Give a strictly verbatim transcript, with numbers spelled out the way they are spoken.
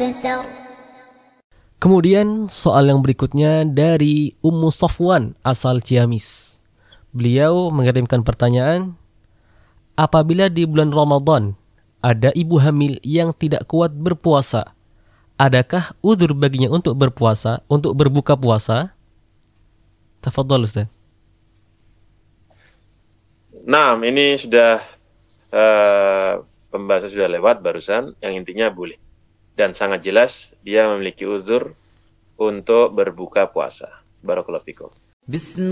أبتر. Kemudian soal yang berikutnya dari Ummu Safwan asal Ciamis. Beliau mengirimkan pertanyaan, apabila di bulan Ramadan ada ibu hamil yang tidak kuat berpuasa, adakah udzur baginya untuk berpuasa, untuk berbuka puasa? Tafadhal Ustaz. Nah, ini sudah uh, pembahasan sudah lewat barusan, yang intinya boleh. Dan sangat jelas dia memiliki uzur untuk berbuka puasa. Barakallahu fikum.